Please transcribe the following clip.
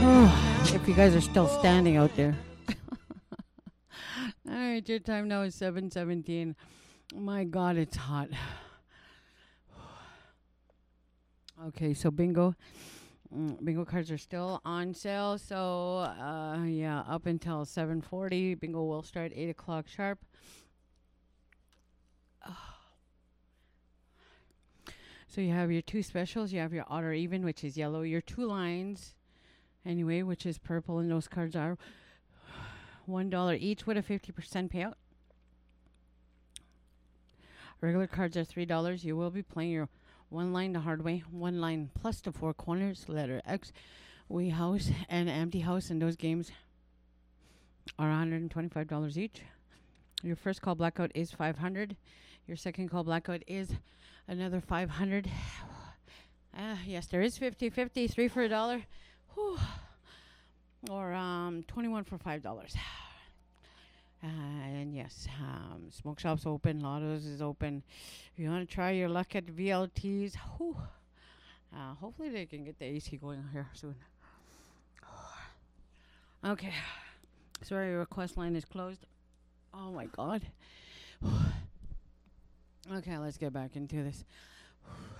If you guys are still standing out there. All right, your time now is 7:17. My God, it's hot. Okay, so bingo cards are still on sale. So yeah, up until 7:40, bingo will start 8 o'clock sharp. So you have your two specials. You have your odd or even, which is yellow. Your two lines, anyway, which is purple, and those cards are $1 each with a 50% payout. Regular cards are $3. You will be playing your one line the hard way, one line plus the four corners, letter X, we house, and empty house, and those games are $125 each. Your first call blackout is 500. Your second call blackout is another 500. Yes, there is 50-50, 3 for $1. Whew. Or 21 for $5. And yes, smoke shops open, Lottos is open. If you want to try your luck at VLTs, whew, hopefully they can get the AC going here soon. Okay, sorry, your request line is closed. Oh my God. Okay, let's get back into this.